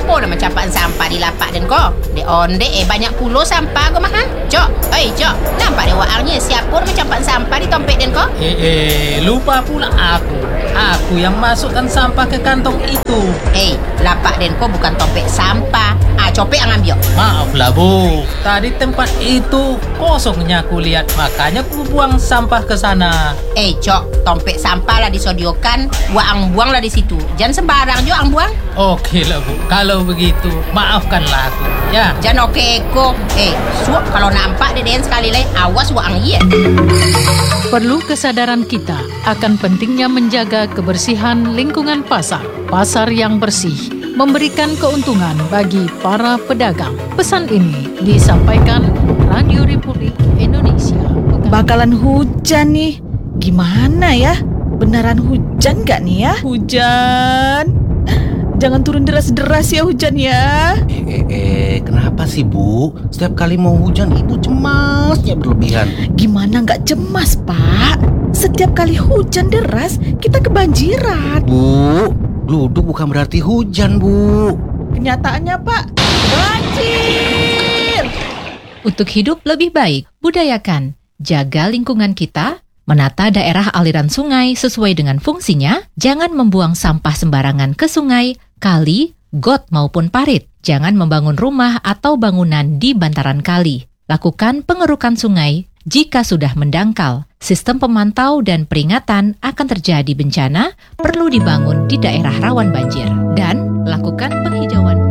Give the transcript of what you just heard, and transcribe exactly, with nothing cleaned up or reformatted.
Siapa nak mencapai sampah di lapak dan kau? De onde eh banyak pulau sampah kau mah. Ha? Cok, oi cok. Nampak dia waangnya siapa nak mencapai sampah di dompet dan kau? Eh, eh, lupa pula aku. Aku yang masukkan sampah ke kantong itu. Eh, lapak dan kau bukan dompet sampah. Ah, copek yang ambil. Maaflah Bu, tadi tempat itu kosongnya aku lihat, makanya aku buang sampah ke sana. Eh, cok, dompet sampah lah disodiokan, waang buanglah di situ. Jangan sembarang juga ang buang. Oke lah Bu, kalau begitu maafkanlah aku. Ya. Jangan oke eko. Eh, suap kalau nampak deden sekali lagi, awas waang iya. Perlu kesadaran kita akan pentingnya menjaga kebersihan lingkungan pasar. Pasar yang bersih memberikan keuntungan bagi para pedagang. Pesan ini disampaikan Radio Republik Indonesia. Bakalan hujan nih. Gimana ya? Beneran hujan gak nih ya? Hujan. Jangan turun deras-deras ya hujan ya. Eh, eh, eh, kenapa sih Bu? Setiap kali mau hujan Ibu cemasnya berlebihan. Gimana gak cemas Pak? Setiap kali hujan deras kita kebanjiran. Bu, gluduk bukan berarti hujan Bu. Kenyataannya Pak, banjir. Untuk hidup lebih baik, budayakan jaga lingkungan kita, menata daerah aliran sungai sesuai dengan fungsinya, jangan membuang sampah sembarangan ke sungai, kali, got maupun parit. Jangan membangun rumah atau bangunan di bantaran kali. Lakukan pengerukan sungai jika sudah mendangkal. Sistem pemantau dan peringatan akan terjadi bencana perlu dibangun di daerah rawan banjir. Dan lakukan penghijauan